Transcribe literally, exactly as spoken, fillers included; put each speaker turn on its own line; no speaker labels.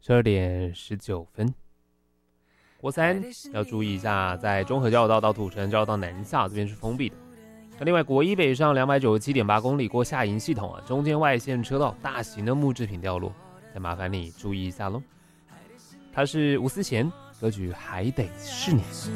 十二点十九分。国三要注意一下，在中和交流道到土城交流道南下这边是封闭的。那另外国一北上 两百九十七点八 公里过下营系统啊，中间外线车道大型的木制品掉落，再麻烦你注意一下咯。它是吴思贤歌曲《还得是你》。